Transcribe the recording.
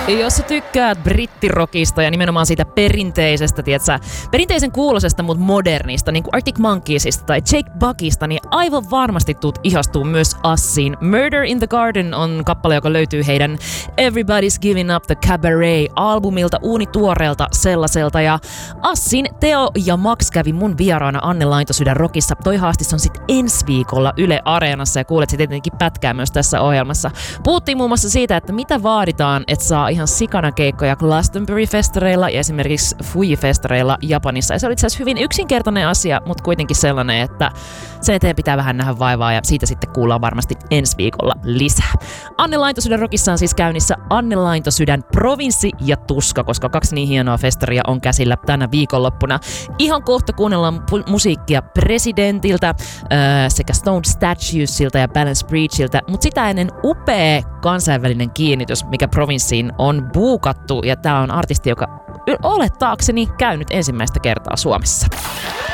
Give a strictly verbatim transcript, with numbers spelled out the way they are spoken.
Jos sä tykkäät brittirokista ja nimenomaan siitä perinteisestä, tietsä, perinteisen kuulosesta, mutta modernista, niin kuin Arctic Monkeysista tai Jake Buckista, niin aivan varmasti tuut ihastuu myös Assiin. Murder in the Garden on kappale, joka löytyy heidän Everybody's Giving Up the Cabaret-albumilta, uunituoreelta sellaiselta. Ja Assin Teo ja Max kävi mun vieraana Anne Laintosydän Rockissa. Toi haastis on sit ensi viikolla Yle Areenassa ja kuulet sit tietenkin pätkää myös tässä ohjelmassa. Puhuttiin muun muassa siitä, että mitä vaaditaan, että saa ihan sikana keikkoja Glastonbury-festareilla ja esimerkiksi Fuji-festareilla Japanissa. Ja se oli itse asiassa hyvin yksinkertainen asia, mutta kuitenkin sellainen, että sen eteen pitää vähän nähdä vaivaa ja siitä sitten kuullaan varmasti ensi viikolla lisää. Anne Laintosydän Rockissa on siis käynnissä Anne Laintosydän Provinssi ja Tuska, koska kaksi niin hienoa festaria on käsillä tänä viikonloppuna. Ihan kohta kuunnellaan pu- musiikkia Presidentiltä öö, sekä Stone Statuesilta ja Balance Breachiltä, mutta sitä ennen upea kansainvälinen kiinnitys, mikä Provinssiin on buukattu, ja tää on artisti, joka olettaakseni käynyt ensimmäistä kertaa Suomessa.